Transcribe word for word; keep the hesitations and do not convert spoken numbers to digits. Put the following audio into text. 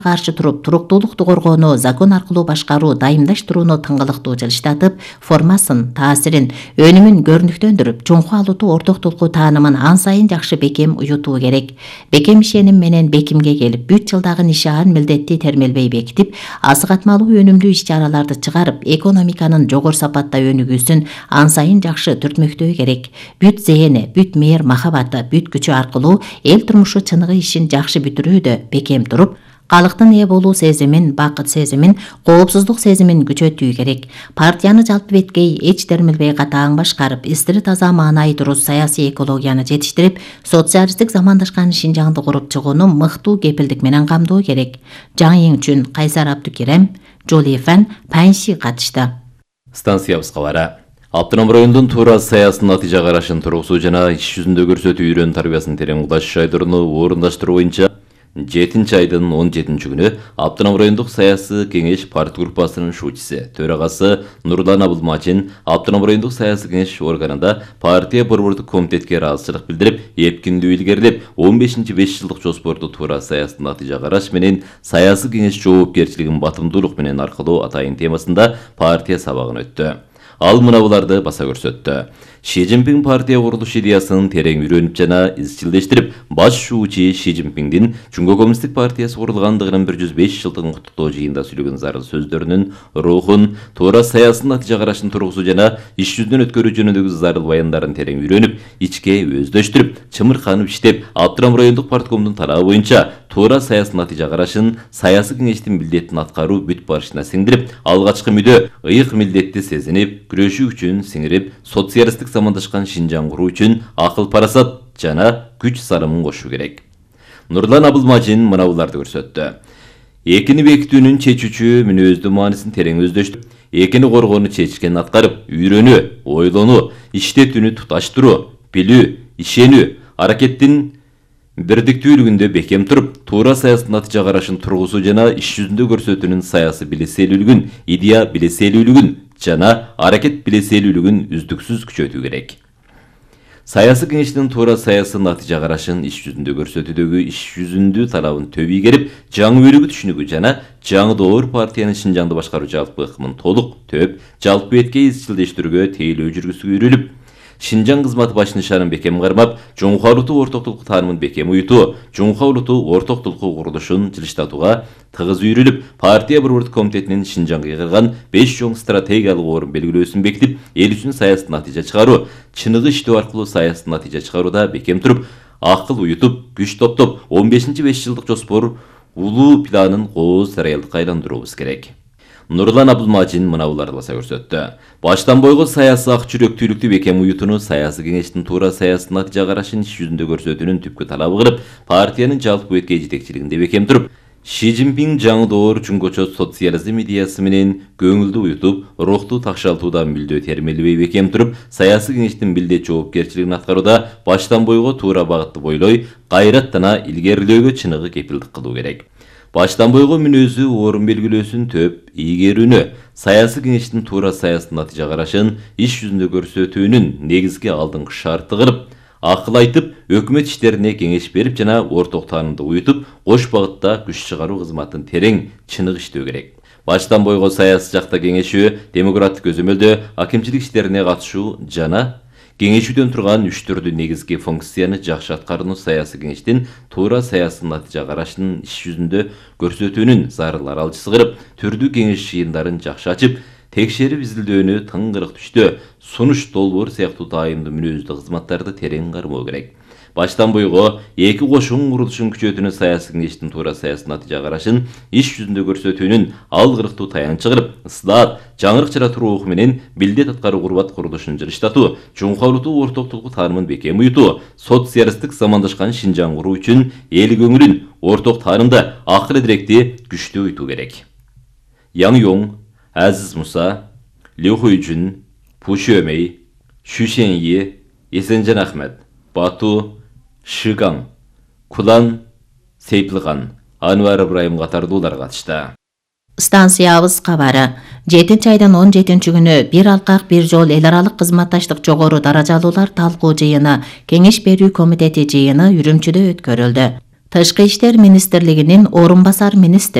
каршы туруп, туруктуулукту коргоону, закон аркылуу башкаруу, дайымдаштырууну тыңгылыктуу жылыштатып, формасын, таасирин, өнүмүн көрүнүктөндүрүп, чоңку алууту ортоктулуку таанымын ан сайын жакшы бекем уютуу керек. Бекем ишеним менен бекимге келип, бүт жылдагы нишаан милдетти термелбей бекитип, азык-атмалуу өнүмдүү иш-чараларды чыгарып, экономиканын жогору сапатта өнүгүүсүн ан сайын жакшы түртмөктөө керек. Бүт зээни, бүт мээр махабаты, бүт күчү аркылуу эл турмушу чыныгы ишин жакшы бүтүрүүдө бекем туруп, калктын ээ болуу сезимин, бакыт сезимин, коопсуздук сезимин күчөтүү керек. Партияны жалпы беткей, эч термелбей катаң башкарып, истири таза маанайы дурус саясий экологияны жетиштирип, социалисттик замандашкан Шинжаңды куруп чыгууну мыктуу кепилдик менен камдоо керек. Жаңы үчүн Кайсар Абдукерем, Жолифан, Панши катышты. Станциябыз кабары. Автоном райондун туура саясатын натыйжа карашын тургузуу жана иш жүзүндө көрсөтүү үйрөн тарбиясын терең кудаш жайдырууну орундаштыруу боюнча жетинчи айдын он жетинчи күнү Автоном райондук саясий кеңеш парт группасынын шуучусу, төрагасы Нурлан Абылмажин Автоном райондук саясий кеңеш органында партия борбордук комитетке ыраазычылык билдирип, эркиндүү илгерилеп, он бешинчи беш жылдык жоспорду туура саясатын натыйжа караш менен саясий кеңеш жоопкерчилигин батымдуулук менен аркылоо атайын темасында партия сабагын өттү. Ал мына буларды баса көрсөттү. Ши Цзиньпин партия курулуш идеясын терең үйрөнүп жана изчилдештирип, баш шуучу Ши Цзиньпиндин Жунго коммунисттик партиясы курулгандыгынын бир жүз беш жылдыгын куттуктоо жыйында сүйлөгөн зарыл сөздөрүнүн рухун, туура саясий натыйжа карашын тургузуу жана иш жүзүнөн өткөрүү жөнүндөгү зарыл баяндарын терең үйрөнүп, ичке өздөштүрүп, чымырканып иштеп, Автоном райондук парткомдун талабы боюнча туура саясий натыйжа карашын саясий кеңештин милдетин аткаруу бүт барышына сиңдирип, алгачкы мүдө ыйык милдетти сезинип, күрөшүү үчүн сиңирип, социалисттик замандашкан Шинжаң куруу үчүн акыл парасат жана күч сарымын кошуу керек. Нурлан Абылмажин мына буларды көрсөттү. Экини бекитүүнүн чечүүчү мүнөздүү маанисин терең өздөштүрүп, экини коргоону чечкен аткарып, үйрөнүү, ойлонуу, иштетүүнү туташтыруу, билүү, ишенүү, аракеттин бирдиктүүлүгүндө бекем туруп, туура саясий натыйжа карашын тургузуу жана иш жүзүндө көрсөтүүнүн саясий билеселүүлүгүн, идея билеселүүлүгүн жана аракет билеселүүлүгүн үздүксүз күчөтүү керек. Саясий кеңештин туура саясий натыйжа карашын иш жүзүндө көрсөтүүдөгү иш жүзүндүү талабын төбүй керип, жаңы өрүгү түшүнүгү жана жаңы доор партиянын Шинжаңды башкаруу жалпы ыкмын толук төп, жалпы бетке изчилдештирүүгө тейлөө жүргүзүүгө үйрүлүп, Шинжаң кызматы баш нишанын бекем кармап, Жоңху улуттук ортоктулук таанымын бекем уютуу, Жоңху улуттук ортоктулуку курулушун жылыштатууга тыгыз үйрүлүп, партия борбордук комитетинин Шинжаңга кырган беш чоң стратегиялык орун белгилөөсүн бекитип, эл үчүн саясий натыйжа чыгаруу, чыныгы иштөө аркылуу саясий натыйжа чыгарууда бекем туруп, акыл уютуп, күч топтоп, он бешинчи беш жылдык жоспор улуу планын кооз реалдыкка айландырууубуз керек. Нурлан Абылмажин мына буларды баса көрсөттү. Баштан бойго саясий ак жүрөктүүлүктү бекем уютууну саясий кеңештин туура саясий натыйжа карашын иш жүзүндө көрсөтүүнүн түпкү талабы кылып, партиянын жалпы беткей жетекчилигинде бекем туруп, Ши Цзиньпин жаңы доор жунгочо социализм идеясы менен көңүлдү уютуп, рухту такшалтууда мүлдө термелбей бекем туруп, саясий кеңештин милдет жоопкерчилигин аткарууда баштан бойго туура багытты бойлой, кайраттана илгерилөөгө чыныгы кепилдик кылуу керек. Баштан бойго мүнөзү орун белгилөөсүн төп ийгерүүнү, саясий кеңештин туура саясий натыйжа карашын иш жүзүндө көрсөтүүнүн негизги алдыңкы шарты кылып, акыл айтып, өкмөт иштерине кеңеш берип жана орток таанымды уютуп, кош багытта күч чыгаруу кызматын терең, чыныгы иштөө керек. Баштан бойго саясий жакта кеңешүү, демократик көзөмөлдө акимчилик иштерине катышуу жана кеңешүүдөн турган үч түрдүү негизги функцияны жакшы аткарууну саясий кеңештин туура саясий натыйжа карашынын иш жүзүндө көрсөтүүнүн зарыл аралчысы кылып, түрдүү кеңеш жыйындарын жакшы ачып, текшерип изилдөөнү тыңгырык түштө, сунуш долбоор сыяктуу дайымдуу мүнөздүү кызматтарды терең кармоо керек. Баштан бойго эки кошун курулушун күчөтүүнү саясий кеңештин туура саясий натыйжа карашын иш жүзүндө көрсөтүүнүн алгырыктуу таянчы кылып, ысылаат, жаңырык жаратуу руху менен милдет аткаруу курбат курулушун жылыштатуу, Жоңху улуттук ортоктулуку таанымын бекем уютуу, социалисттик замандашкан Шинжаң куруу үчүн эл көңүлүн орток таанымда акыл идиректи күчтүү уютуу керек. Яң Йоң, Азиз Муса, Лю Хуйжун, Пу Шөмей, Шу Шеньи, Эсенжан Ахмет, Бату, Шыгаң, Кулан, Сейпилган, Анвар Ибраим катардуулар катышты. Станциябыз кабары. жетинчи айдын он жетинчи күнү бир алкак бир жол эл аралык кызматташтык жогору даражалуулар талкуу жыйыны, кеңеш берүү комитети жыйыны Үрүмчүдө өткөрүлдү. Тышкы иштер министрлигинин орун басар министри